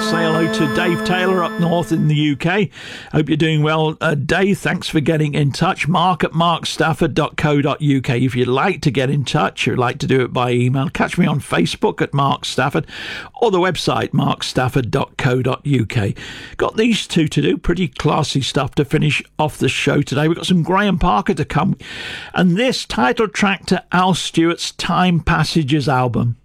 Say hello to Dave Taylor up north in the UK. Hope you're doing well, Dave. Thanks for getting in touch. Mark at markstafford.co.uk. If you'd like to get in touch, you'd like to do it by email, catch me on Facebook at Mark Stafford or the website markstafford.co.uk. Got these two to do. Pretty classy stuff to finish off the show today. We've got some Graham Parker to come and this title track to Al Stewart's Time Passages album.